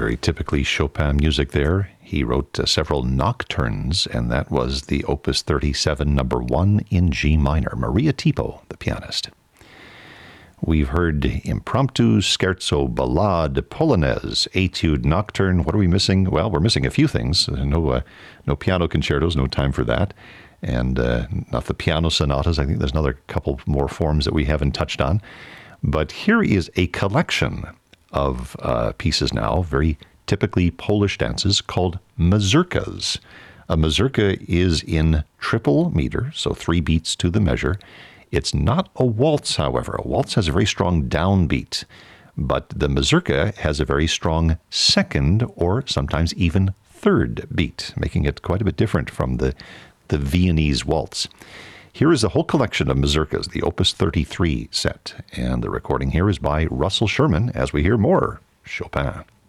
Very typically Chopin music there. He wrote several nocturnes, and that was the Opus 37, number 1 in G minor. Maria Tipo, the pianist. We've heard Impromptu, Scherzo, Ballade, Polonaise, Etude, Nocturne. What are we missing? Well, we're missing a few things. No piano concertos, no time for that. And not the piano sonatas. I think there's another couple more forms that we haven't touched on. But here is a collection of pieces now, very typically Polish dances, called mazurkas. A mazurka is in triple meter, so 3 beats to the measure. It's not a waltz, however. A waltz has a very strong downbeat, but the mazurka has a very strong second or sometimes even third beat, making it quite a bit different from the Viennese waltz. Here is a whole collection of mazurkas, the Opus 33 set, and the recording here is by Russell Sherman as we hear more Chopin.